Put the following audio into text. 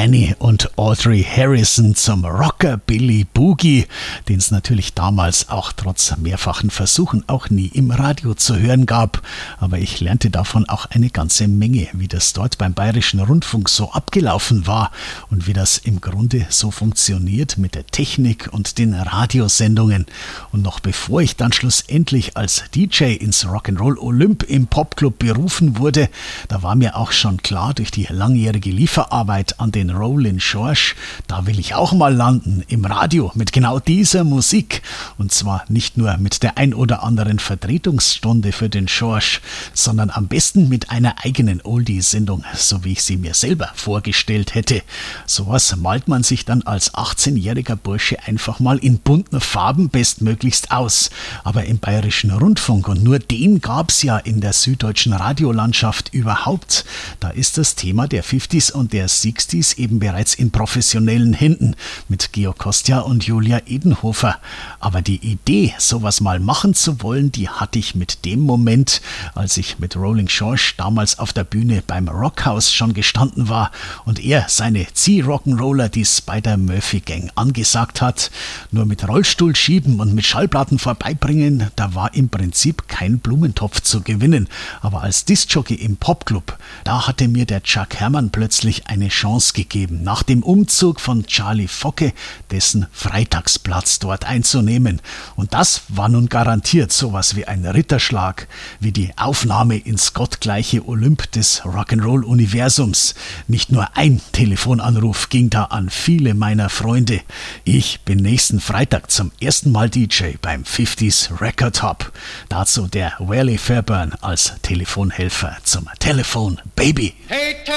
Danny und Audrey Harrison zum Rockabilly Boogie, den es natürlich damals auch trotz mehrfachen Versuchen auch nie im Radio zu hören gab. Aber ich lernte davon auch eine ganze Menge, wie das dort beim Bayerischen Rundfunk so abgelaufen war und wie das im Grunde so funktioniert mit der Technik und den Radiosendungen. Und noch bevor ich dann schlussendlich als DJ ins Rock'n'Roll Olymp im Popclub berufen wurde, da war mir auch schon klar durch die langjährige Lieferarbeit an den Rollin' Schorsch, da will ich auch mal landen im Radio mit genau dieser Musik. Und zwar nicht nur mit der ein oder anderen Vertretungsstunde für den Schorsch, sondern am besten mit einer eigenen Oldie-Sendung, so wie ich sie mir selber vorgestellt hätte. Sowas malt man sich dann als 18-jähriger Bursche einfach mal in bunten Farben bestmöglichst aus. Aber im Bayerischen Rundfunk, und nur den gab's ja in der süddeutschen Radiolandschaft überhaupt, da ist das Thema der 50s und der 60s eben bereits in professionellen Händen mit Georg Kostja und Julia Edenhofer. Aber die Idee, sowas mal machen zu wollen, die hatte ich mit dem Moment, als ich mit Rollin' Schorsch damals auf der Bühne beim Rockhaus schon gestanden war und er seine Zieh-Rock'n'Roller, die Spider-Murphy-Gang, angesagt hat. Nur mit Rollstuhl schieben und mit Schallplatten vorbeibringen, da war im Prinzip kein Blumentopf zu gewinnen. Aber als Diskjockey im Popclub, da hatte mir der Chuck Herrmann plötzlich eine Chance gegeben, nach dem Umzug von Charlie Focke dessen Freitagsplatz dort einzunehmen. Und das war nun garantiert sowas wie ein Ritterschlag, wie die Aufnahme ins gottgleiche Olymp des Rock'n'Roll-Universums. Nicht nur ein Telefonanruf ging da an viele meiner Freunde. Ich bin nächsten Freitag zum ersten Mal DJ beim 50s Record Hub. Dazu der Wally Fairburn als Telefonhelfer zum Telefon Baby. Hey,